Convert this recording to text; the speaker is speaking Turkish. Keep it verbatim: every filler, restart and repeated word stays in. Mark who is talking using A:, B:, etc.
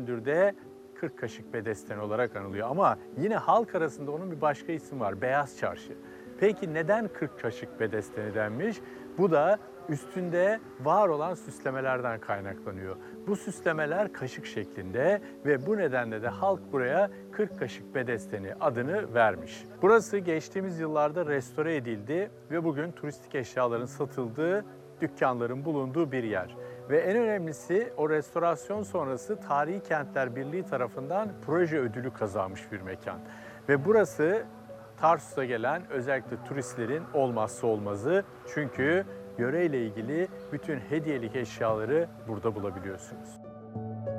A: gündür kırk kaşık bedesten olarak anılıyor. Ama yine halk arasında onun bir başka ismi var, Beyaz Çarşı. Peki neden kırk kaşık bedesteni denmiş? Bu da üstünde var olan süslemelerden kaynaklanıyor. Bu süslemeler kaşık şeklinde ve bu nedenle de halk buraya kırk kaşık bedesteni adını vermiş. Burası geçtiğimiz yıllarda restore edildi ve bugün turistik eşyaların satıldığı, dükkanların bulunduğu bir yer. Ve en önemlisi o restorasyon sonrası Tarihi Kentler Birliği tarafından proje ödülü kazanmış bir mekan. Ve burası Tarsus'a gelen özellikle turistlerin olmazsa olmazı. Çünkü yöreyle ilgili bütün hediyelik eşyaları burada bulabiliyorsunuz.